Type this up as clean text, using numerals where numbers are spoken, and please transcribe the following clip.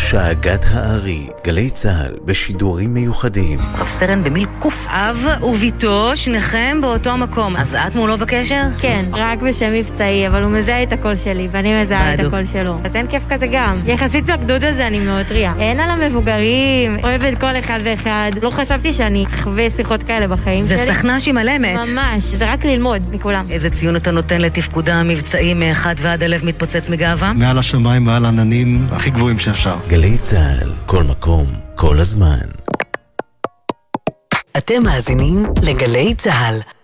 שאגת הארי, גלי צהל בשידורים מיוחדים. רב סרן במיל קוף, אב וביתו, שניכם באותו מקום. אז את מולו בקשר? כן, רק בשם מבצעי, אבל הוא מזהה את הקול שלי, ואני מזהה את הקול שלו. אז אין כיף כזה גם. יחסית לגדוד הזה אני מאוד טריה. אין על המבוגרים, אוהבת כל אחד ואחד. לא חשבתי שאני אחווה שיחות כאלה בחיים שלי. זה סכנה שהיא מלמת. ממש, זה רק ללמוד מכולם. איזה ציון אתה נותן לתפקודה המבצעי מ-1 ועד הלב מתפוצץ מגאווה? מעל השמיים, מעל עננים, הכי גבוהים שאפשר. גלי צהל, כל מקום, כל הזמן. אתם מאזינים לגלי צהל.